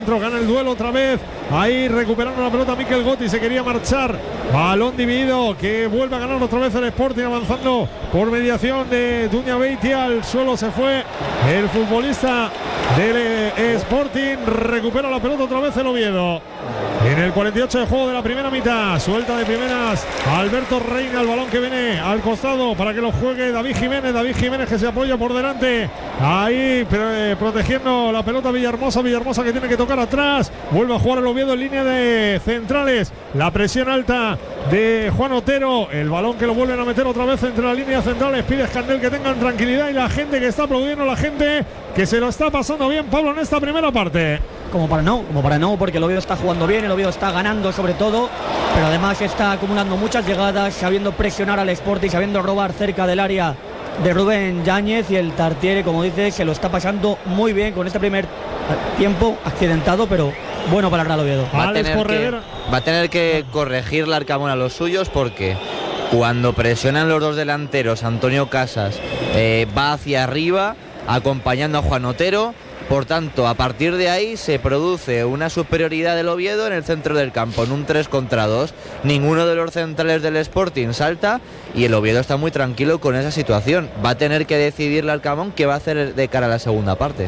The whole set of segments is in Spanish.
Gana el duelo otra vez. Ahí recuperando la pelota Mikel Gotti. Se quería marchar. Balón dividido. Que vuelve a ganar otra vez el Sporting. Avanzando por mediación de Duña Beitia. Al suelo se fue el futbolista del Sporting. Recupera la pelota otra vez el Oviedo. En el 48 de juego de la primera mitad. Suelta de primeras Alberto Reina. El balón que viene al costado para que lo juegue David Jiménez. David Jiménez que se apoya por delante. Ahí protegiendo la pelota Villahermosa. Villahermosa que tiene que tocar atrás. Vuelve a jugar el Oviedo en línea de centrales. La presión alta de Juan Otero. El balón que lo vuelven a meter otra vez entre las líneas centrales. Pide Escandel que tengan tranquilidad. Y la gente que está aplaudiendo, la gente que se lo está pasando bien, Pablo, en esta primera parte. Como para no, porque el Oviedo está jugando bien, el Oviedo está ganando sobre todo, pero además está acumulando muchas llegadas, sabiendo presionar al Sporting, sabiendo robar cerca del área de Rubén Yáñez, y el Tartiere, como dices, se lo está pasando muy bien con este primer tiempo accidentado, pero bueno para el Real Oviedo. Va a tener que corregir la Arcamón a los suyos, porque cuando presionan los dos delanteros, Antonio Casas va hacia arriba acompañando a Juan Otero. Por tanto, a partir de ahí se produce una superioridad del Oviedo en el centro del campo, en un 3 contra 2. Ninguno de los centrales del Sporting salta y el Oviedo está muy tranquilo con esa situación. Va a tener que decidir el Alcamón qué va a hacer de cara a la segunda parte.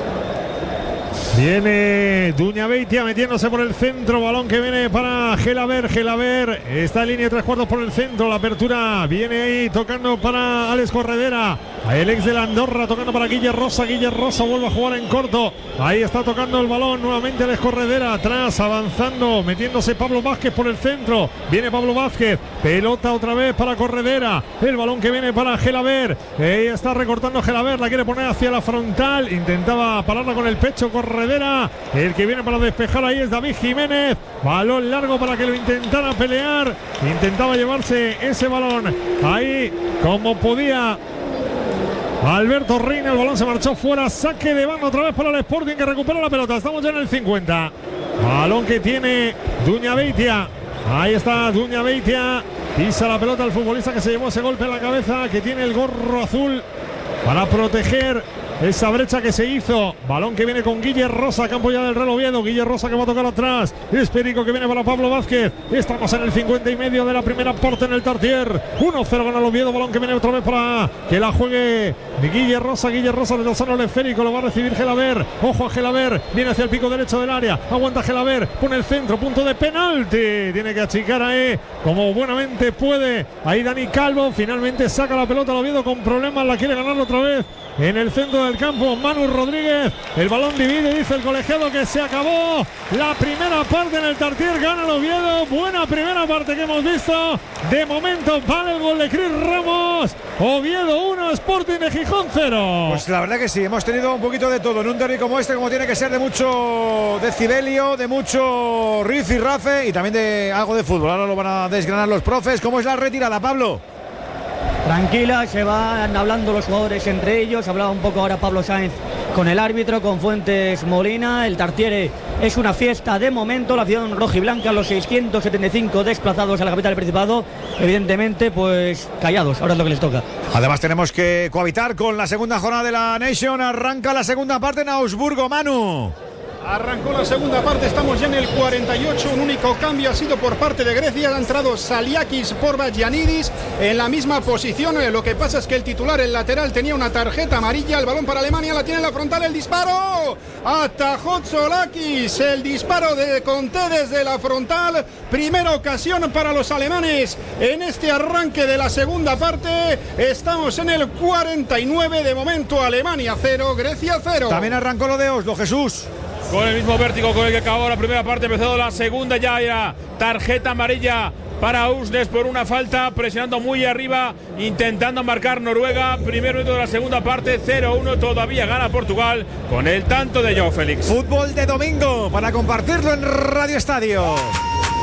Viene Duña Beitia metiéndose por el centro. Balón que viene para Gelaber. Gelaber está en línea de 3/4 por el centro. La apertura viene ahí tocando para Alex Corredera. El ex de la Andorra tocando para Guille Rosa. Guille Rosa vuelve a jugar en corto. Ahí está tocando el balón nuevamente Alex Corredera. Atrás avanzando, metiéndose Pablo Vázquez por el centro. Viene Pablo Vázquez. Pelota otra vez para Corredera. El balón que viene para Gelaber. Ahí está recortando Gelaber. La quiere poner hacia la frontal. Intentaba pararla con el pecho Corredera. El que viene para despejar ahí es David Jiménez. Balón largo para que lo intentara pelear. Intentaba llevarse ese balón ahí como podía Alberto Reina. El balón se marchó fuera. Saque de banda otra vez para el Sporting, que recupera la pelota. Estamos ya en el 50. Balón que tiene Duña Beitia. Ahí está Duña Beitia. Pisa la pelota al futbolista que se llevó ese golpe en la cabeza, que tiene el gorro azul para proteger esa brecha que se hizo. Balón que viene con Guille Rosa, campo ya del Real Oviedo. Guille Rosa que va a tocar atrás. Es Perico que viene para Pablo Vázquez. Estamos en el 50 y medio de la primera parte en el Tartier. 1-0 gana el Oviedo. Balón que viene otra vez para que la juegue de Guille Rosa. Guille Rosa de Lozano al esférico. Lo va a recibir Gelaber. Ojo a Gelaber. Viene hacia el pico derecho del área. Aguanta Gelaber. Pone el centro. Punto de penalti. Tiene que achicar ahí como buenamente puede. Ahí Dani Calvo. Finalmente saca la pelota al Oviedo con problemas. La quiere ganar otra vez en el centro del campo Manu Rodríguez. El balón divide, dice el colegiado que se acabó la primera parte en el Tartier. Gana el Oviedo. Buena primera parte que hemos visto. De momento vale el gol de Cris Ramos. Oviedo 1, Sporting de Gijón 0. Pues la verdad que sí, hemos tenido un poquito de todo en un derbi como este, como tiene que ser, de mucho decibelio, de mucho riff y rafe y también de algo de fútbol. Ahora lo van a desgranar los profes. ¿Cómo es la retirada, Pablo? Tranquila, se van hablando los jugadores entre ellos. Hablaba un poco ahora Pablo Sáenz con el árbitro, con Fuentes Molina. El Tartiere es una fiesta de momento. La afición rojiblanca, los 675 desplazados a la capital del Principado, evidentemente pues callados, ahora es lo que les toca. Además tenemos que cohabitar con la segunda jornada de la Nation. Arranca la segunda parte en Augsburgo, Manu. Arrancó la segunda parte, estamos ya en el 48. Un único cambio ha sido por parte de Grecia. Ha entrado Saliakis por Giannidis en la misma posición. Lo que pasa es que el titular, el lateral, tenía una tarjeta amarilla. El balón para Alemania, la tiene en la frontal. El disparo. Atajó Solakis. El disparo de Conté desde la frontal. Primera ocasión para los alemanes en este arranque de la segunda parte. Estamos en el 49. De momento Alemania 0, Grecia 0. También arrancó lo de Oslo, Jesús. Con el mismo vértigo con el que acabó la primera parte, empezó la segunda, ya era tarjeta amarilla para Usnes por una falta, presionando muy arriba, intentando marcar Noruega. Primer minuto de la segunda parte, 0-1, todavía gana Portugal con el tanto de João Félix. Fútbol de domingo para compartirlo en Radio Estadio.